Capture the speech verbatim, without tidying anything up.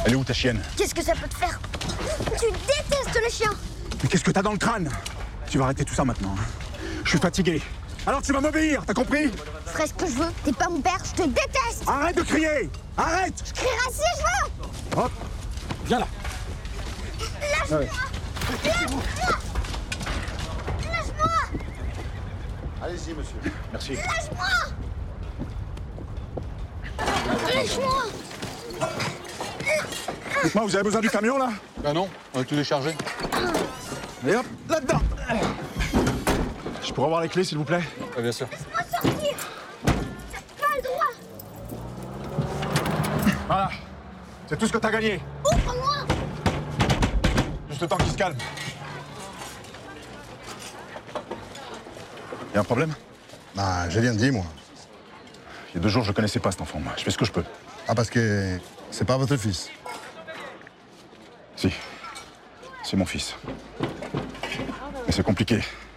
Elle est où ta chienne? Qu'est-ce que ça peut te faire? Tu détestes le chien. Mais qu'est-ce que t'as dans le crâne? Tu vas arrêter tout ça maintenant. Hein. Je suis fatigué. Alors tu vas m'obéir, t'as compris? Je ferai ce que je veux. T'es pas mon père, je te déteste. Arrête de crier! Arrête! Je crierai si je veux. Hop! Viens là! Lâche-moi. Ouais. Lâche-moi. Lâche-moi. Allez-y, monsieur. Merci. Lâche-moi. Lâche-moi. Dites-moi, vous avez besoin du camion là? Bah non, on a tout déchargé. Et hop, là-dedans! Je pourrais avoir les clés, s'il vous plaît? Ah, bien sûr. Laisse-moi sortir. T'as pas le droit. Voilà. C'est tout ce que t'as gagné. Ouvre-moi. Juste le temps qu'il se calme. Y a un problème? Bah, j'ai rien dit, moi. Il y a deux jours, je connaissais pas cet enfant, moi. Je fais ce que je peux. Ah, parce que c'est pas votre fils. Si. C'est mon fils. Mais c'est compliqué.